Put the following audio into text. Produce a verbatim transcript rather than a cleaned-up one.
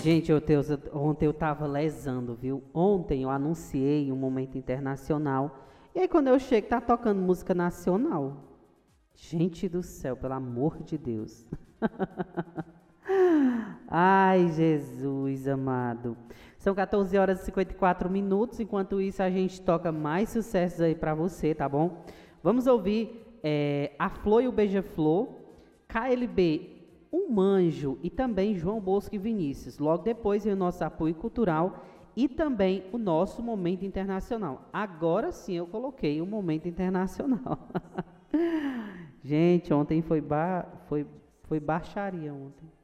Gente, eu te- ontem eu estava lesando, viu? Ontem eu anunciei um momento internacional. E aí quando eu chego, tá tocando música nacional. Gente do céu, pelo amor de Deus. Ai, Jesus amado. São quatorze horas e cinquenta e quatro minutos. Enquanto isso, a gente toca mais sucessos aí pra você, tá bom? Vamos ouvir eh, A Flor e o Beija-Flor, K L B, Um Manjo e também João Bosco e Vinícius. Logo depois vem o nosso apoio cultural e também o nosso momento internacional. Agora sim eu coloquei o momento internacional. Gente, ontem foi, ba foi, foi baixaria ontem.